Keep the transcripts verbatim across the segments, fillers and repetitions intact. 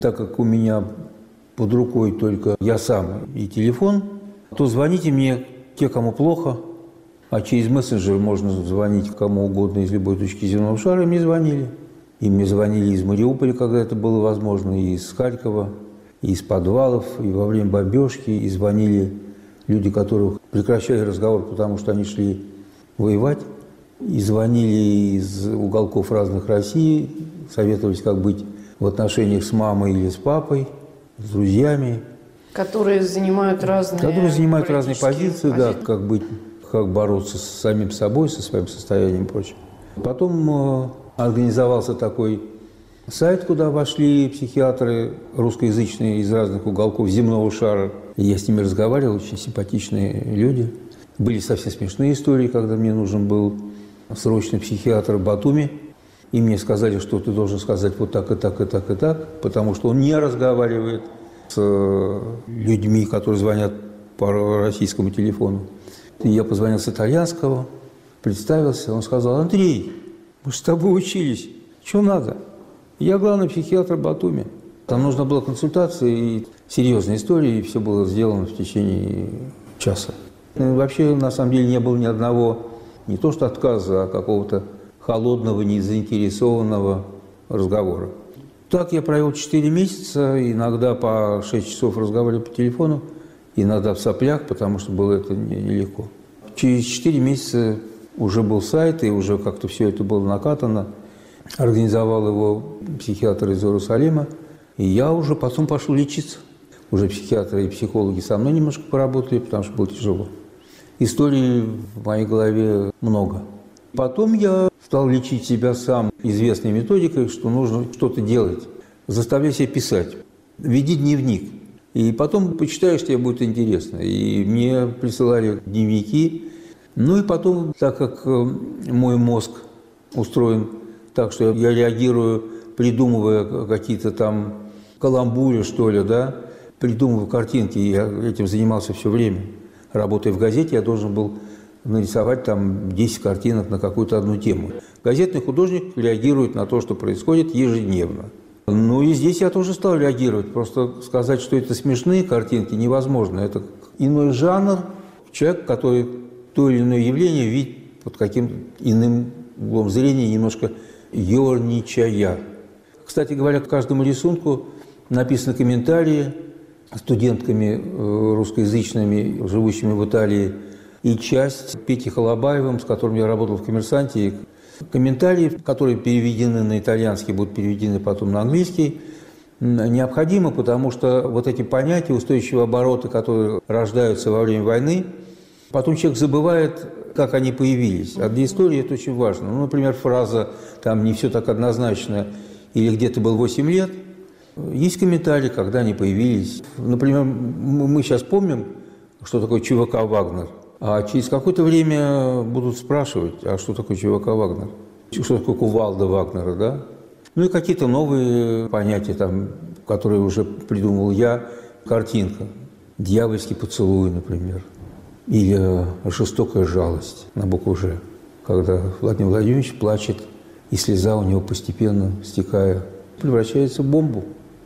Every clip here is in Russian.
Так как у меня под рукой только я сам и телефон, то звоните мне те, кому плохо, а через мессенджер можно звонить кому угодно из любой точки земного шара. И мне звонили. И мне звонили из Мариуполя, когда это было возможно, и из Харькова, и из подвалов, и во время бомбежки. И звонили люди, которых прекращали разговор, потому что они шли воевать. И звонили из уголков разных России, советовались, как быть в отношениях с мамой или с папой, с друзьями. Которые занимают разные Которые занимают разные позиции, позиции, да, как быть, как бороться с самим собой, со своим состоянием и прочее. Потом э, организовался такой сайт, куда вошли психиатры русскоязычные из разных уголков земного шара. И я с ними разговаривал, очень симпатичные люди. Были совсем смешные истории, когда мне нужен был срочный психиатр в Батуми. И мне сказали, что ты должен сказать вот так и так и так и так, потому что он не разговаривает с людьми, которые звонят по российскому телефону. И я позвонил с итальянского, представился, он сказал: Андрей, мы с тобой учились, что надо? Я главный психиатр Батуми. Там нужна была консультация и серьезная история, и все было сделано в течение часа. И вообще, на самом деле, не было ни одного, не то что отказа, а какого-то холодного, незаинтересованного разговора. Так я провел четыре месяца, иногда по шесть часов разговаривали по телефону, иногда в соплях, потому что было это нелегко. Через четыре месяца уже был сайт, и уже как-то все это было накатано. Организовал его психиатр из Иерусалима, и я уже потом пошел лечиться. Уже психиатры и психологи со мной немножко поработали, потому что было тяжело. Историй в моей голове много. Потом я стал лечить себя сам известной методикой, что нужно что-то делать. Заставляй себя писать. Веди дневник. И потом почитаешь, тебе будет интересно. И мне присылали дневники. Ну и потом, так как мой мозг устроен так, что я реагирую, придумывая какие-то там каламбуры, что ли, да, придумываю картинки, я этим занимался все время. Работая в газете, я должен был нарисовать там десять картинок на какую-то одну тему. Газетный художник реагирует на то, что происходит ежедневно. Ну и здесь я тоже стал реагировать. Просто сказать, что это смешные картинки, невозможно. Это иной жанр. Человек, который то или иное явление видит под каким-то иным углом зрения, немножко ерничая. Кстати говоря, к каждому рисунку написаны комментарии студентками русскоязычными, живущими в Италии, и часть Пети Холобаевым, с которым я работал в «Коммерсанте». Комментарии, которые переведены на итальянский, будут переведены потом на английский, необходимо, потому что вот эти понятия устойчивого оборота, которые рождаются во время войны, потом человек забывает, как они появились. А для истории это очень важно. Ну, например, фраза «там не все так однозначно» или «где ты был восемь лет». Есть комментарии, когда они появились. Например, мы сейчас помним, что такое ЧВК «Вагнер». А через какое-то время будут спрашивать, а что такое ЧВК «Вагнер», что такое кувалда Вагнера, да? Ну и какие-то новые понятия, там, которые уже придумал я. Картинка. Дьявольский поцелуй, например. Или жестокая жалость на букву «Ж», когда Владимир Владимирович плачет, и слеза у него постепенно, стекая, превращается в бомбу.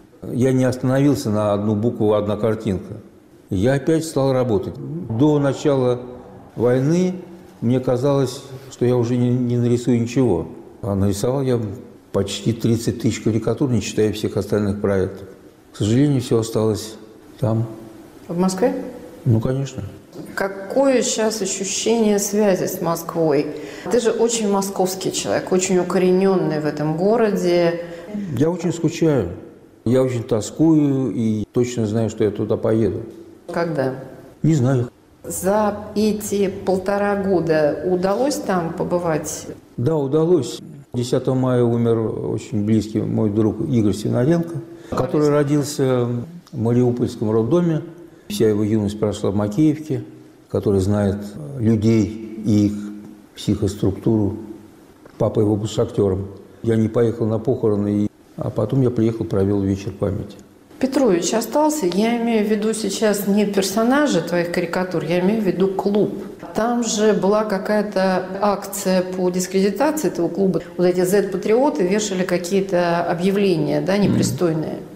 Я не остановился на одну букву, одна картинка. Я опять стал работать. До начала войны мне казалось, что я уже не, не нарисую ничего. А нарисовал я почти тридцать тысяч карикатур, не считая всех остальных проектов. К сожалению, все осталось там. В Москве? Ну, конечно. Какое сейчас ощущение связи с Москвой? Ты же очень московский человек, очень укорененный в этом городе. Я очень скучаю. Я очень тоскую и точно знаю, что я туда поеду. Когда? Не знаю. За эти полтора года удалось там побывать? Да, удалось. десятого мая умер очень близкий мой друг Игорь Свинаренко, который родился в Мариупольском роддоме. Вся его юность прошла в Макеевке, который знает людей и их психоструктуру. Папа его был шахтером. Я не поехал на похороны, а потом я приехал, провел вечер памяти. Петрович остался, я имею в виду сейчас не персонажи твоих карикатур, я имею в виду клуб. Там же была какая-то акция по дискредитации этого клуба. Вот эти зет-патриоты вешали какие-то объявления, да, непристойные. Mm.